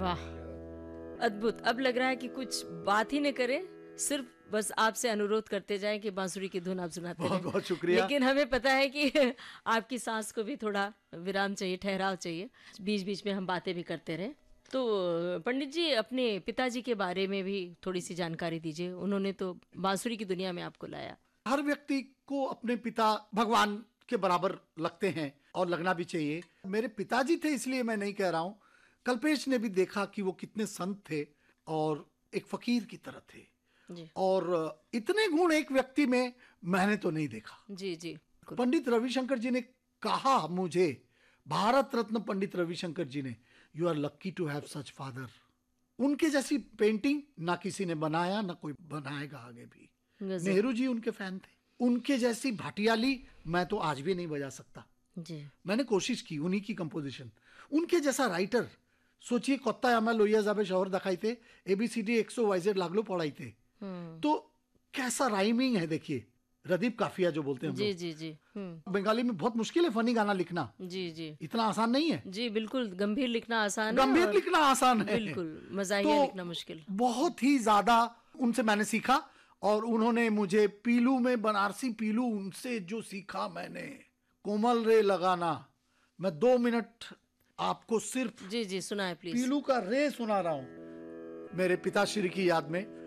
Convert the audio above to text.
वाह, अद्भुत। अब लग रहा है कि कुछ बात ही न करें, सिर्फ बस आपसे अनुरोध करते जाएं कि बांसुरी की धुन आप सुनाते बहुत रहें। बहुत शुक्रिया। लेकिन हमें पता है कि आपकी सांस को भी थोड़ा विराम चाहिए, ठहराव चाहिए, बीच बीच में हम बातें भी करते रहें। तो पंडित जी, अपने पिताजी के बारे में भी थोड़ी सी जानकारी दीजिए। उन्होंने तो बांसुरी की दुनिया में आपको लाया। हर व्यक्ति को अपने पिता भगवान के बराबर लगते हैं और लगना भी चाहिए। मेरे पिताजी थे इसलिए मैं नहीं कह रहा हूँ। कल्पेश ने भी देखा कि वो कितने संत थे और एक फकीर की तरह थे, जी और इतने गुण एक व्यक्ति में मैंने तो नहीं देखा। जी जी। पंडित रविशंकर जी ने कहा मुझे, भारत रत्न पंडित रविशंकर जी ने, you are lucky to have such father. उनके जैसी पेंटिंग ना किसी ने बनाया, ना कोई बनाएगा आगे भी। गजब। नेहरू जी उनके फैन थे। उनके जैसी भाटियाली मैं तो आज भी नहीं बजा सकता। जी मैंने कोशिश की उन्हीं की कंपोजिशन। उनके जैसा राइटर सोचिए, कत्ता आमा लोहिया जाबे शहर दिखाइते, ABCD 100YZ लागलो पढ़ाइते। तो कैसा राइमिंग है देखिए, रदीप काफिया जो बोलते हैं हम जी लोग। जी जी। बंगाली में बहुत मुश्किल है फनी गाना लिखना, जी जी इतना आसान नहीं है। जी, बिल्कुल। गंभीर लिखना आसान है गंभीर और लिखना आसान है, बिल्कुल मजाहिया तो लिखना मुश्किल। बहुत ही ज्यादा उनसे मैंने सीखा। और उन्होंने मुझे पीलू में, बनारसी पीलू, उनसे जो सीखा मैंने, कोमल रे लगाना। मैं 2 मिनट आपको सिर्फ जी जी, सुनाए प्लीज। पीलू का रे सुना रहा हूं मेरे पिताश्री की याद में।